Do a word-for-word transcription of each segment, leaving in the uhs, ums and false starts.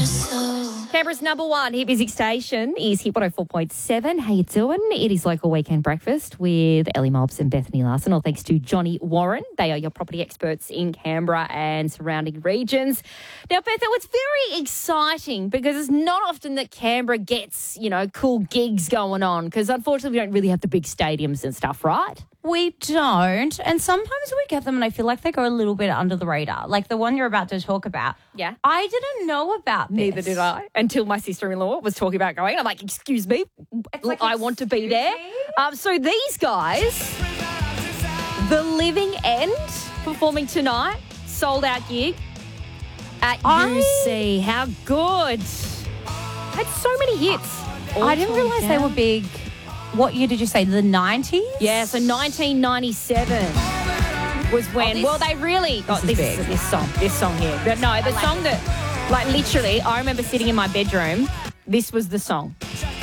Canberra's number one hit music station is Hit one oh four point seven. How you doing? It is Local Weekend Breakfast with Ellie Mobbs and Bethany Larson. All thanks to Johnny Warren. They are your property experts in Canberra and surrounding regions. Now, Beth, it's very exciting because it's not often that Canberra gets, you know, cool gigs going on because unfortunately we don't really have the big stadiums and stuff, right? We don't. And sometimes we get them and I feel like they go a little bit under the radar. Like the one you're about to talk about. Yeah. I didn't know about this. Neither did I. Until my sister-in-law was talking about going. I'm like, excuse me, like, I want to be excuse there. me? Um, so these guys, The Living End, performing tonight, sold out gig at I- U C. How good. Had so many hits. all I didn't time realise they down. were big. What year did you say? The nineties? Yeah, so nineteen ninety-seven was when, Oh, this- well, they really, oh, this is this, big. this song, this song here. But no, the like song it. that, like literally, I remember sitting in my bedroom, this was the song.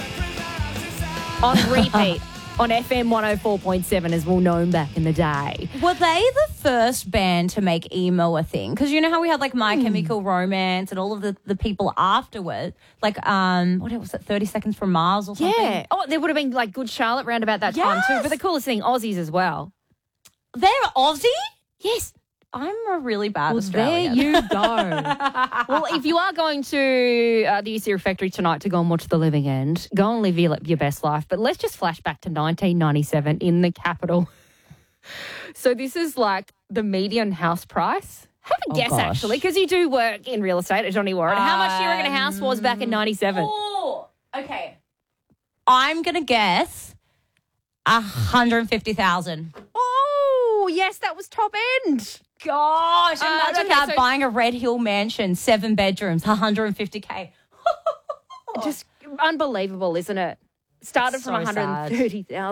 On repeat, on F M one oh four point seven, as we'll know back in the day. Were they the first band to make emo a thing? Because you know how we had like My Chemical Romance and all of the, the people afterwards, like um, what was it, thirty Seconds from Mars or something? Yeah. Oh, there would have been like Good Charlotte round about that time too. Yes. But the coolest thing, Aussies as well. They're Aussie? Yes. I'm a really bad Well, Australian. there you go. Well, if you are going to uh, the U C Refectory tonight to go and watch The Living End, go and live your, your best life. But let's just flash back to nineteen ninety-seven in the capital. So this is like the median house price. Have a Oh, guess, gosh. actually, because you do work in real estate at Johnny Warren. How much do you reckon a house was back in ninety-seven? Oh, okay. I'm going to guess one hundred fifty thousand. Oh, yes, that was top end. Gosh, Uh, imagine okay, that, so- buying a Red Hill mansion, seven bedrooms, one hundred fifty K. Just unbelievable, isn't it? Started So from sad. one hundred thirty thousand.